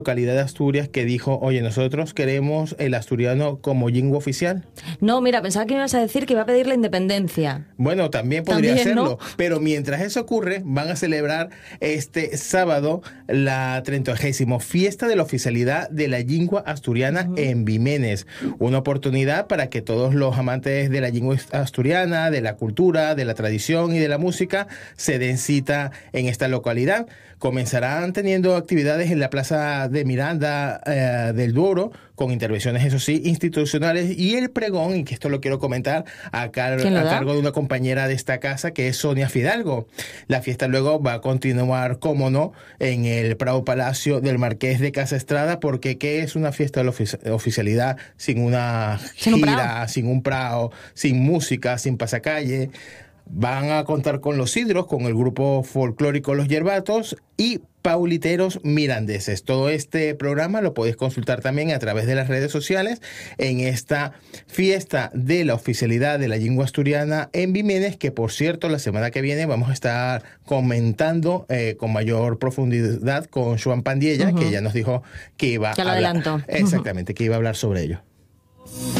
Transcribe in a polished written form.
localidad de Asturias que dijo, oye, nosotros queremos el asturiano como lengua oficial? No, mira, pensaba que me ibas a decir que iba a pedir la independencia. Bueno, también podría También, hacerlo, ¿no? pero mientras eso ocurre, van a celebrar este sábado la 30ª Fiesta de la Oficialidad de la Lengua Asturiana en Vimenes. Una oportunidad para que todos los amantes de la lengua asturiana, de la cultura, de la tradición y de la música se den cita en esta localidad. Comenzarán teniendo actividades en la Plaza de Miranda del Duero, con intervenciones, eso sí, institucionales, y el pregón, y que esto lo quiero comentar, a cargo de una compañera de esta casa, que es Sonia Fidalgo. La fiesta luego va a continuar, como no, en el Prado Palacio del Marqués de Casa Estrada, porque ¿qué es una fiesta de la oficialidad sin una gira, sin un prado, sin música, sin pasacalle? Van a contar con los Sidros, con el grupo folclórico Los Yerbatos y Pauliteros Mirandeses. Todo este programa lo podéis consultar también a través de las redes sociales en esta fiesta de la oficialidad de la lengua asturiana en Vimenes, que por cierto la semana que viene vamos a estar comentando con mayor profundidad con Joan Pandiella, que ya nos dijo que iba a hablar. Adelantó. Exactamente, que iba a hablar sobre ello.